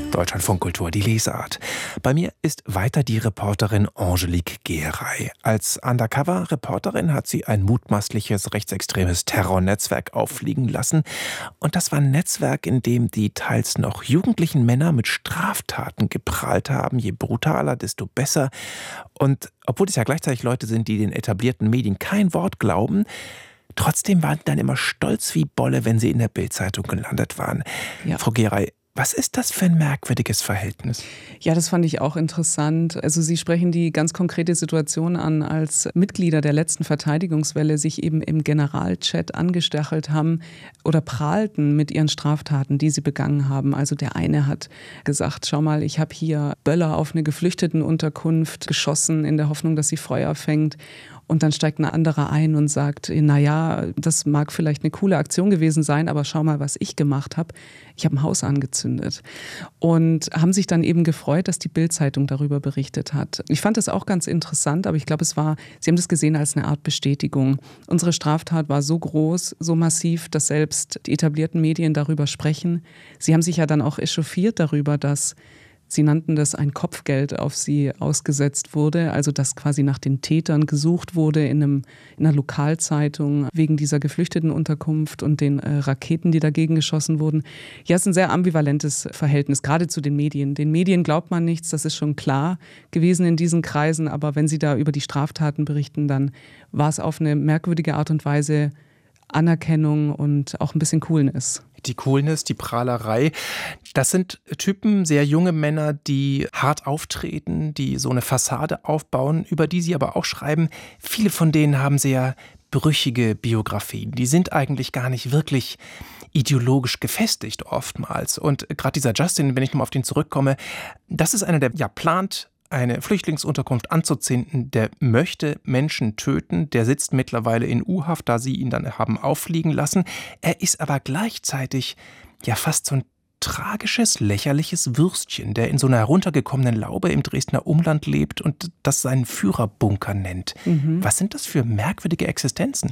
Deutschlandfunk Kultur, die Lesart. Bei mir ist weiter die Reporterin Angelique Geray. Als Undercover-Reporterin hat sie ein mutmaßliches rechtsextremes Terrornetzwerk auffliegen lassen. Und das war ein Netzwerk, in dem die teils noch jugendlichen Männer mit Straftaten geprahlt haben. Je brutaler, desto besser. Und obwohl es ja gleichzeitig Leute sind, die den etablierten Medien kein Wort glauben, trotzdem waren die dann immer stolz wie Bolle, wenn sie in der Bild-Zeitung gelandet waren. Ja. Frau Geray, was ist das für ein merkwürdiges Verhältnis? Ja, das fand ich auch interessant. Also Sie sprechen die ganz konkrete Situation an, als Mitglieder der letzten Verteidigungswelle sich eben im Generalchat angestachelt haben oder prahlten mit ihren Straftaten, die sie begangen haben. Also der eine hat gesagt, schau mal, ich habe hier Böller auf eine Geflüchtetenunterkunft geschossen in der Hoffnung, dass sie Feuer fängt. Und dann steigt ein anderer ein und sagt, naja, das mag vielleicht eine coole Aktion gewesen sein, aber schau mal, was ich gemacht habe. Ich habe ein Haus angezündet. Und haben sich dann eben gefreut, dass die Bild-Zeitung darüber berichtet hat. Ich fand das auch ganz interessant, aber ich glaube, Sie haben das gesehen als eine Art Bestätigung. Unsere Straftat war so groß, so massiv, dass selbst die etablierten Medien darüber sprechen. Sie haben sich ja dann auch echauffiert darüber, dass Sie nannten das, ein Kopfgeld auf sie ausgesetzt wurde, also dass quasi nach den Tätern gesucht wurde in einer Lokalzeitung wegen dieser Geflüchtetenunterkunft und den Raketen, die dagegen geschossen wurden. Ja, es ist ein sehr ambivalentes Verhältnis, gerade zu den Medien. Den Medien glaubt man nichts, das ist schon klar gewesen in diesen Kreisen, aber wenn sie da über die Straftaten berichten, dann war es auf eine merkwürdige Art und Weise Anerkennung und auch ein bisschen Coolness. Die Coolness, die Prahlerei, das sind Typen, sehr junge Männer, die hart auftreten, die so eine Fassade aufbauen, über die sie aber auch schreiben. Viele von denen haben sehr brüchige Biografien. Die sind eigentlich gar nicht wirklich ideologisch gefestigt oftmals. Und gerade dieser Justin, wenn ich nochmal auf den zurückkomme, das ist einer, der plant, eine Flüchtlingsunterkunft anzuzünden, der möchte Menschen töten, der sitzt mittlerweile in U-Haft, da sie ihn dann haben auffliegen lassen. Er ist aber gleichzeitig fast so ein tragisches, lächerliches Würstchen, der in so einer heruntergekommenen Laube im Dresdner Umland lebt und das seinen Führerbunker nennt. Was sind das für merkwürdige Existenzen?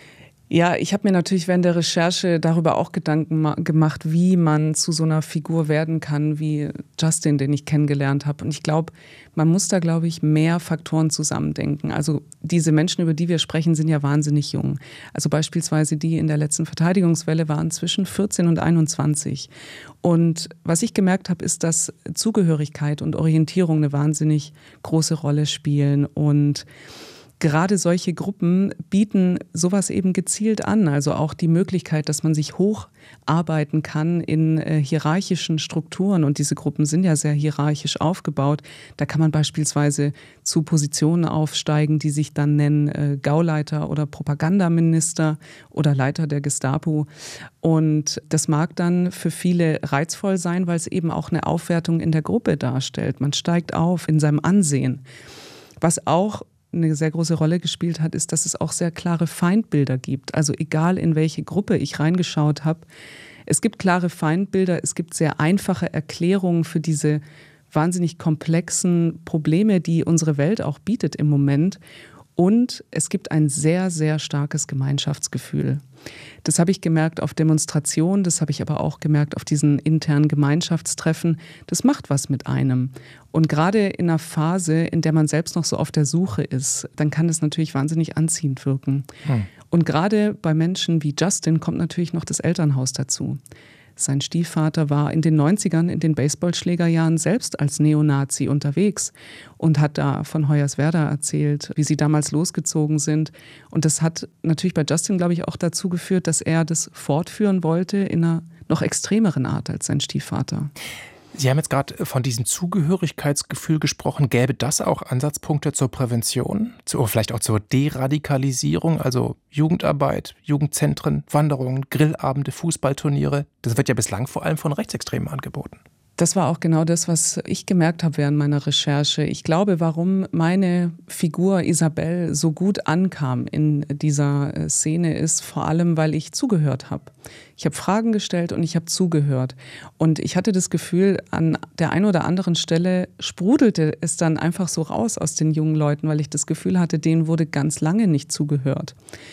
Ja, ich habe mir natürlich während der Recherche darüber auch Gedanken gemacht, wie man zu so einer Figur werden kann wie Justin, den ich kennengelernt habe. Und ich glaube, man muss da, mehr Faktoren zusammendenken. Also diese Menschen, über die wir sprechen, sind ja wahnsinnig jung. Also beispielsweise die in der letzten Verteidigungswelle waren zwischen 14 und 21. Und was ich gemerkt habe, ist, dass Zugehörigkeit und Orientierung eine wahnsinnig große Rolle spielen. Und gerade solche Gruppen bieten sowas eben gezielt an, also auch die Möglichkeit, dass man sich hocharbeiten kann in hierarchischen Strukturen, und diese Gruppen sind ja sehr hierarchisch aufgebaut. Da kann man beispielsweise zu Positionen aufsteigen, die sich dann nennen Gauleiter oder Propagandaminister oder Leiter der Gestapo, und das mag dann für viele reizvoll sein, weil es eben auch eine Aufwertung in der Gruppe darstellt. Man steigt auf in seinem Ansehen. Was auch eine sehr große Rolle gespielt hat, ist, dass es auch sehr klare Feindbilder gibt. Also egal, in welche Gruppe ich reingeschaut habe, es gibt klare Feindbilder, es gibt sehr einfache Erklärungen für diese wahnsinnig komplexen Probleme, die unsere Welt auch bietet im Moment. Und es gibt ein sehr, sehr starkes Gemeinschaftsgefühl. Das habe ich gemerkt auf Demonstrationen, das habe ich aber auch gemerkt auf diesen internen Gemeinschaftstreffen. Das macht was mit einem. Und gerade in einer Phase, in der man selbst noch so auf der Suche ist, dann kann das natürlich wahnsinnig anziehend wirken. Und gerade bei Menschen wie Justin kommt natürlich noch das Elternhaus dazu. Sein Stiefvater war in den 90ern, in den Baseballschlägerjahren, selbst als Neonazi unterwegs und hat da von Hoyerswerda erzählt, wie sie damals losgezogen sind. Und das hat natürlich bei Justin, glaube ich, auch dazu geführt, dass er das fortführen wollte in einer noch extremeren Art als sein Stiefvater. Sie haben jetzt gerade von diesem Zugehörigkeitsgefühl gesprochen. Gäbe das auch Ansatzpunkte zur Prävention, oder vielleicht auch zur Deradikalisierung, also Jugendarbeit, Jugendzentren, Wanderungen, Grillabende, Fußballturniere? Das wird ja bislang vor allem von Rechtsextremen angeboten. Das war auch genau das, was ich gemerkt habe während meiner Recherche. Ich glaube, warum meine Figur Isabel so gut ankam in dieser Szene, ist vor allem, weil ich zugehört habe. Ich habe Fragen gestellt und ich habe zugehört. Und ich hatte das Gefühl, an der einen oder anderen Stelle sprudelte es dann einfach so raus aus den jungen Leuten, weil ich das Gefühl hatte, denen wurde ganz lange nicht zugehört.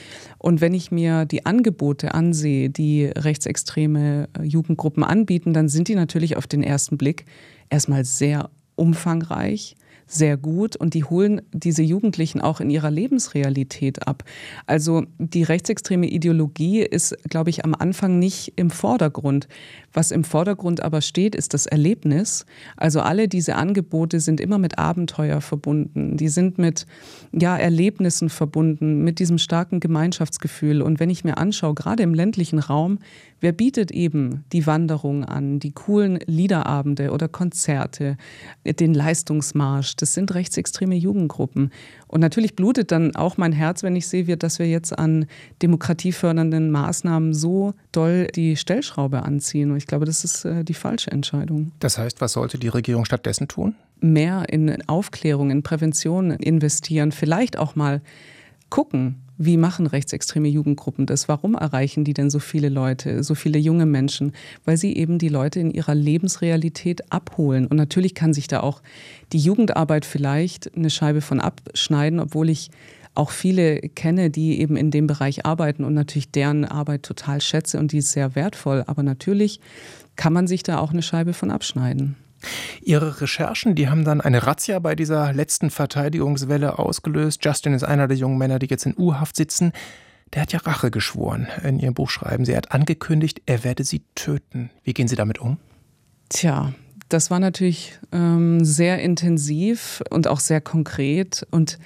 Und wenn ich mir die Angebote ansehe, die rechtsextreme Jugendgruppen anbieten, dann sind die natürlich auf den ersten Blick erstmal sehr umfangreich, sehr gut und die holen diese Jugendlichen auch in ihrer Lebensrealität ab. Also die rechtsextreme Ideologie ist, glaube ich, am Anfang nicht im Vordergrund. Was im Vordergrund aber steht, ist das Erlebnis. Also alle diese Angebote sind immer mit Abenteuer verbunden. Die sind mit Erlebnissen verbunden, mit diesem starken Gemeinschaftsgefühl. Und wenn ich mir anschaue, gerade im ländlichen Raum, wer bietet eben die Wanderung an, die coolen Liederabende oder Konzerte, den Leistungsmarsch? Das sind rechtsextreme Jugendgruppen. Und natürlich blutet dann auch mein Herz, wenn ich sehe, dass wir jetzt an demokratiefördernden Maßnahmen so doll die Stellschraube anziehen. Und ich glaube, das ist die falsche Entscheidung. Das heißt, was sollte die Regierung stattdessen tun? Mehr in Aufklärung, in Prävention investieren, vielleicht auch mal gucken, wie machen rechtsextreme Jugendgruppen das? Warum erreichen die denn so viele Leute, so viele junge Menschen? Weil sie eben die Leute in ihrer Lebensrealität abholen. Und natürlich kann sich da auch die Jugendarbeit vielleicht eine Scheibe von abschneiden, obwohl ich auch viele kenne, die eben in dem Bereich arbeiten und natürlich deren Arbeit total schätze und die ist sehr wertvoll. Aber natürlich kann man sich da auch eine Scheibe von abschneiden. Ihre Recherchen, die haben dann eine Razzia bei dieser letzten Verteidigungswelle ausgelöst. Justin ist einer der jungen Männer, die jetzt in U-Haft sitzen. Der hat ja Rache geschworen. In Ihrem Buch schreiben Sie, er hat angekündigt, er werde sie töten. Wie gehen Sie damit um? Tja, das war natürlich sehr intensiv und auch sehr konkret. Und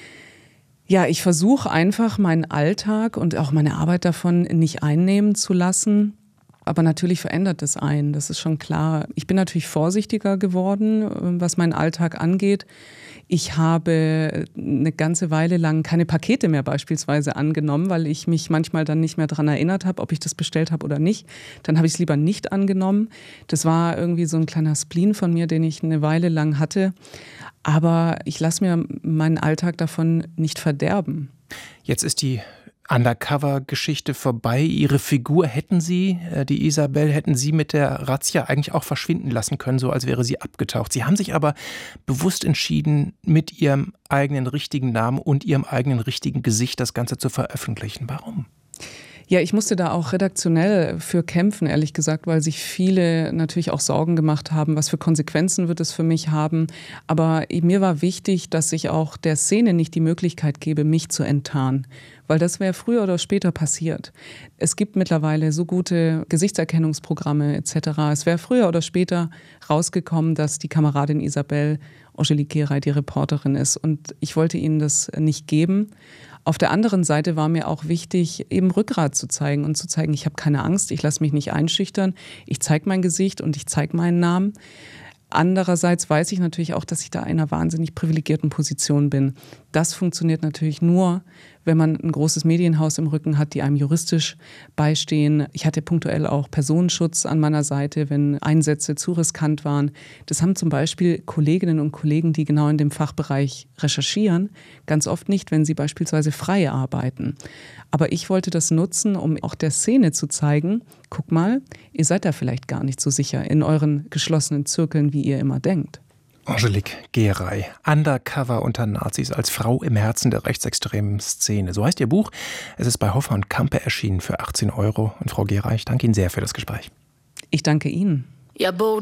ja, ich versuche einfach, meinen Alltag und auch meine Arbeit davon nicht einnehmen zu lassen. Aber natürlich verändert es einen, das ist schon klar. Ich bin natürlich vorsichtiger geworden, was meinen Alltag angeht. Ich habe eine ganze Weile lang keine Pakete mehr beispielsweise angenommen, weil ich mich manchmal dann nicht mehr daran erinnert habe, ob ich das bestellt habe oder nicht. Dann habe ich es lieber nicht angenommen. Das war irgendwie so ein kleiner Spleen von mir, den ich eine Weile lang hatte. Aber ich lasse mir meinen Alltag davon nicht verderben. Jetzt ist die Undercover-Geschichte vorbei. Ihre Figur hätten Sie, die Isabel, hätten Sie mit der Razzia eigentlich auch verschwinden lassen können, so als wäre sie abgetaucht. Sie haben sich aber bewusst entschieden, mit Ihrem eigenen richtigen Namen und Ihrem eigenen richtigen Gesicht das Ganze zu veröffentlichen. Warum? Ja, ich musste da auch redaktionell für kämpfen, ehrlich gesagt, weil sich viele natürlich auch Sorgen gemacht haben, was für Konsequenzen wird es für mich haben. Aber mir war wichtig, dass ich auch der Szene nicht die Möglichkeit gebe, mich zu enttarnen, weil das wäre früher oder später passiert. Es gibt mittlerweile so gute Gesichtserkennungsprogramme etc. Es wäre früher oder später rausgekommen, dass die Kameradin Isabel Angelique Guéray die Reporterin ist. Und ich wollte ihnen das nicht geben. Auf der anderen Seite war mir auch wichtig, eben Rückgrat zu zeigen und zu zeigen, ich habe keine Angst, ich lasse mich nicht einschüchtern, ich zeige mein Gesicht und ich zeige meinen Namen. Andererseits weiß ich natürlich auch, dass ich da in einer wahnsinnig privilegierten Position bin. Das funktioniert natürlich nur, wenn man ein großes Medienhaus im Rücken hat, die einem juristisch beistehen. Ich hatte punktuell auch Personenschutz an meiner Seite, wenn Einsätze zu riskant waren. Das haben zum Beispiel Kolleginnen und Kollegen, die genau in dem Fachbereich recherchieren, ganz oft nicht, wenn sie beispielsweise frei arbeiten. Aber ich wollte das nutzen, um auch der Szene zu zeigen, guck mal, ihr seid da vielleicht gar nicht so sicher in euren geschlossenen Zirkeln, wie ihr immer denkt. Angelique Guéray, Undercover unter Nazis als Frau im Herzen der rechtsextremen Szene. So heißt Ihr Buch. Es ist bei Hoffer und Campe erschienen für 18 €. Und Frau Guéray, ich danke Ihnen sehr für das Gespräch. Ich danke Ihnen. Ja,